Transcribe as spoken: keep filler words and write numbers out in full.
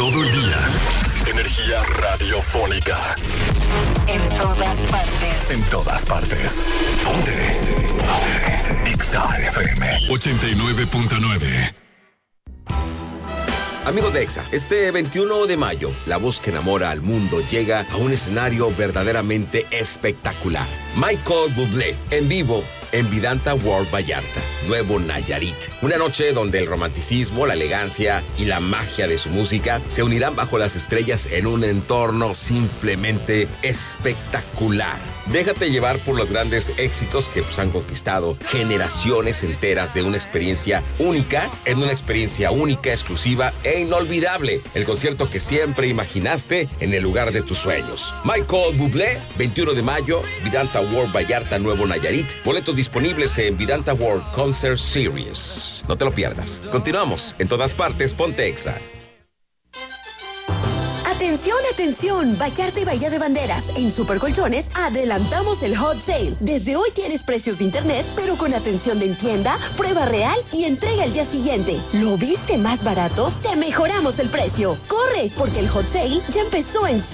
todo el día. Energía radiofónica. En todas partes. En todas partes. Ponte. Ponte. Exa F M ochenta y nueve punto nueve. Amigos de Exa, este veintiuno de mayo, la voz que enamora al mundo llega a un escenario verdaderamente espectacular. Michael Bublé, en vivo, en Vidanta World Vallarta, Nuevo Nayarit. Una noche donde el romanticismo, la elegancia y la magia de su música se unirán bajo las estrellas en un entorno simplemente espectacular. Déjate llevar por los grandes éxitos que pues, han conquistado generaciones enteras de una experiencia única, en una experiencia única, exclusiva e inolvidable. El concierto que siempre imaginaste en el lugar de tus sueños. Michael Bublé, veintiuno de mayo, Vidanta World Vallarta, Nuevo Nayarit. Boletos disponibles en Vidanta World Concert Series. No te lo pierdas. Continuamos. En todas partes, ponte Exa. Atención, atención, Vallarta y Bahía de Banderas. En Supercolchones adelantamos el Hot Sale. Desde hoy tienes precios de internet, pero con atención de en tienda, prueba real y entrega el día siguiente. ¿Lo viste más barato? Te mejoramos el precio. ¡Corre! Porque el Hot Sale ya empezó en